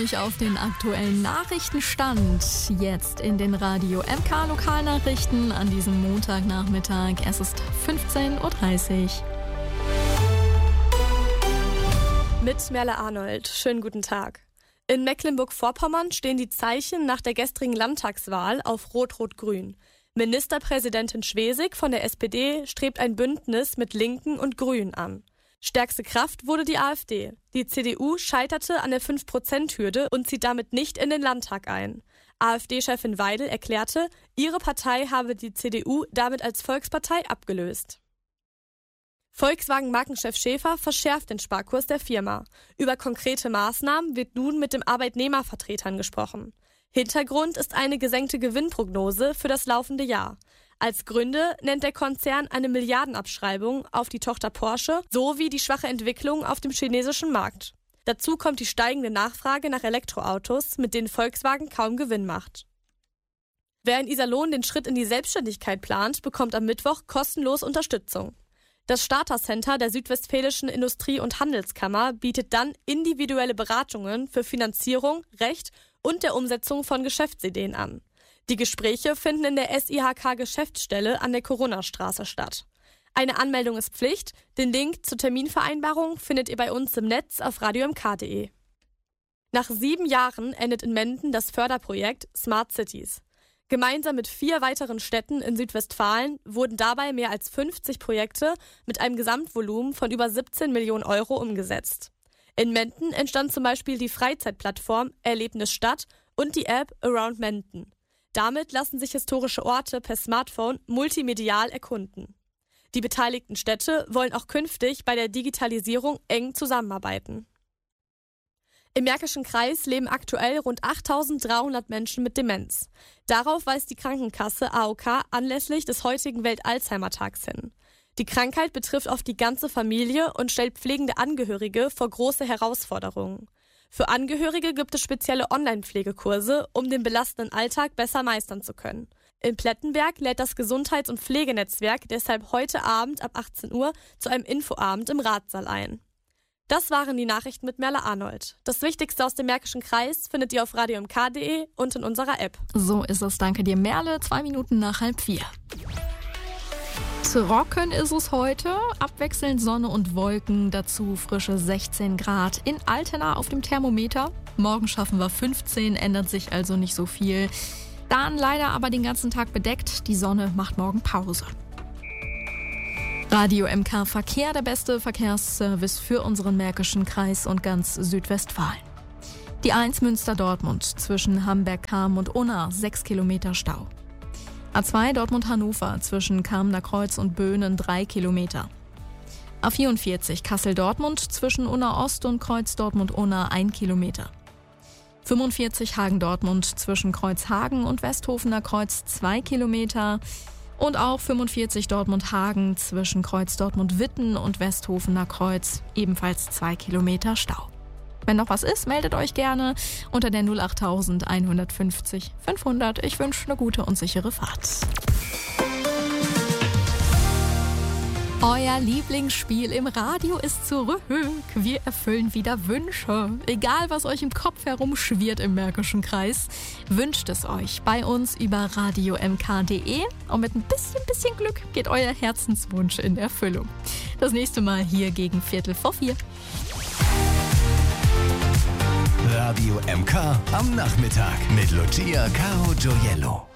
euch auf den aktuellen Nachrichtenstand. Jetzt in den Radio MK Lokalnachrichten an diesem Montagnachmittag. Es ist 15.30 Uhr. Mit Merle Arnold. Schönen guten Tag. In Mecklenburg-Vorpommern stehen die Zeichen nach der gestrigen Landtagswahl auf Rot-Rot-Grün. Ministerpräsidentin Schwesig von der SPD strebt ein Bündnis mit Linken und Grünen an. Stärkste Kraft wurde die AfD. Die CDU scheiterte an der 5%-Hürde und zieht damit nicht in den Landtag ein. AfD-Chefin Weidel erklärte, ihre Partei habe die CDU damit als Volkspartei abgelöst. Volkswagen-Markenchef Schäfer verschärft den Sparkurs der Firma. Über konkrete Maßnahmen wird nun mit den Arbeitnehmervertretern gesprochen. Hintergrund ist eine gesenkte Gewinnprognose für das laufende Jahr. Als Gründe nennt der Konzern eine Milliardenabschreibung auf die Tochter Porsche sowie die schwache Entwicklung auf dem chinesischen Markt. Dazu kommt die steigende Nachfrage nach Elektroautos, mit denen Volkswagen kaum Gewinn macht. Wer in Iserlohn den Schritt in die Selbstständigkeit plant, bekommt am Mittwoch kostenlos Unterstützung. Das Starter-Center der Südwestfälischen Industrie- und Handelskammer bietet dann individuelle Beratungen für Finanzierung, Recht und der Umsetzung von Geschäftsideen an. Die Gespräche finden in der SIHK-Geschäftsstelle an der Coronnerstraße statt. Eine Anmeldung ist Pflicht. Den Link zur Terminvereinbarung findet ihr bei uns im Netz auf radiomk.de. Nach 7 Jahren endet in Menden das Förderprojekt Smart Cities. Gemeinsam mit 4 weiteren Städten in Südwestfalen wurden dabei mehr als 50 Projekte mit einem Gesamtvolumen von über 17 Millionen Euro umgesetzt. In Menden entstand zum Beispiel die Freizeitplattform Erlebnis Stadt und die App Around Menden. Damit lassen sich historische Orte per Smartphone multimedial erkunden. Die beteiligten Städte wollen auch künftig bei der Digitalisierung eng zusammenarbeiten. Im Märkischen Kreis leben aktuell rund 8.300 Menschen mit Demenz. Darauf weist die Krankenkasse AOK anlässlich des heutigen Welt-Alzheimer-Tags hin. Die Krankheit betrifft oft die ganze Familie und stellt pflegende Angehörige vor große Herausforderungen. Für Angehörige gibt es spezielle Online-Pflegekurse, um den belastenden Alltag besser meistern zu können. In Plettenberg lädt das Gesundheits- und Pflegenetzwerk deshalb heute Abend ab 18 Uhr zu einem Infoabend im Ratssaal ein. Das waren die Nachrichten mit Merle Arnold. Das Wichtigste aus dem Märkischen Kreis findet ihr auf radiomk.de und in unserer App. So ist es. Danke dir, Merle. 2 Minuten nach 3:30. Trocken ist es heute, abwechselnd Sonne und Wolken, dazu frische 16 Grad in Altena auf dem Thermometer. Morgen schaffen wir 15, ändert sich also nicht so viel. Dann leider aber den ganzen Tag bedeckt, die Sonne macht morgen Pause. Radio MK Verkehr, der beste Verkehrsservice für unseren Märkischen Kreis und ganz Südwestfalen. Die 1 Münster-Dortmund zwischen Hamberg-Kam und Unna, 6 Kilometer Stau. A2 Dortmund-Hannover zwischen Kamener Kreuz und Böhnen 3 Kilometer. A44 Kassel-Dortmund zwischen Unna-Ost und Kreuz Dortmund-Unna 1 Kilometer. 45 Hagen-Dortmund zwischen Kreuzhagen und Westhofener Kreuz 2 Kilometer. Und auch 45 Dortmund-Hagen zwischen Kreuz Dortmund-Witten und Westhofener Kreuz ebenfalls 2 Kilometer Stau. Wenn noch was ist, meldet euch gerne unter der 08000 150 500. Ich wünsche eine gute und sichere Fahrt. Euer Lieblingsspiel im Radio ist zurück. Wir erfüllen wieder Wünsche. Egal, was euch im Kopf herumschwirrt im Märkischen Kreis, wünscht es euch bei uns über radiomk.de. Und mit ein bisschen Glück geht euer Herzenswunsch in Erfüllung. Das nächste Mal hier gegen 3:45. Radio MK am Nachmittag mit Lucia Caro Gioiello.